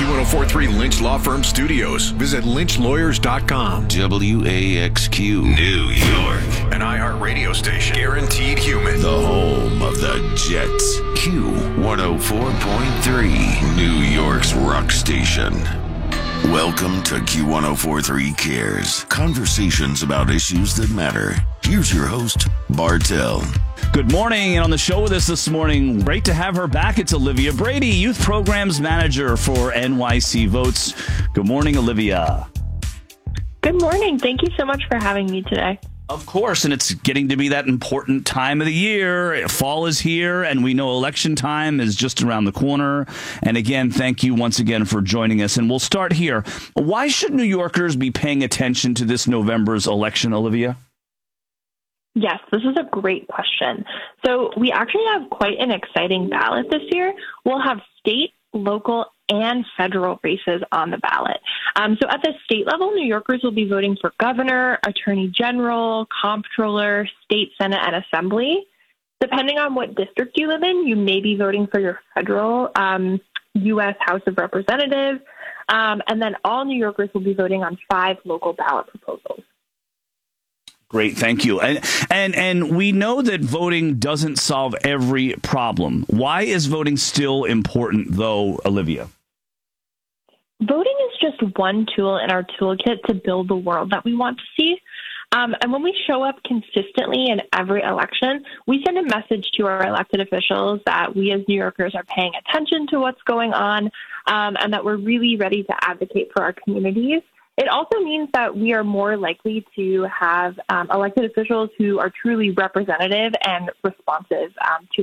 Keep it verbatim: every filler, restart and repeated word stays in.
one oh four point three Lynch Law Firm Studios. Visit lynch lawyers dot com. W A X Q, New York. An iHeartRadio station. Guaranteed human. The home of the Jets. Q one oh four point three, New York's rock station. Welcome to Q one oh four point three Cares. Conversations about issues that matter. Here's your host, Bartell. Good morning, and on the show with us this morning, great to have her back. It's Olivia Brady, Youth Programs Manager for N Y C Votes. Good morning, Olivia. Good morning. Thank you so much for having me today. Of course, and it's getting to be that important time of the year. Fall is here, and we know election time is just around the corner. And again, thank you once again for joining us. And we'll start here. Why should New Yorkers be paying attention to this November's election, Olivia? Yes, this is a great question. So we actually have quite an exciting ballot this year. We'll have state, local, and federal races on the ballot. Um, so at the state level, New Yorkers will be voting for governor, attorney general, comptroller, state senate, and assembly. Depending on what district you live in, you may be voting for your federal um, U S House of Representatives. Um, and then all New Yorkers will be voting on five local ballot proposals. Great, thank you. And, and and we know that voting doesn't solve every problem. Why is voting still important, though, Olivia? Voting is just one tool in our toolkit to build the world that we want to see. Um, and when we show up consistently in every election, we send a message to our elected officials that we as New Yorkers are paying attention to what's going on um, and that we're really ready to advocate for our communities. It also means that we are more likely to have um, elected officials who are truly representative and responsive um, to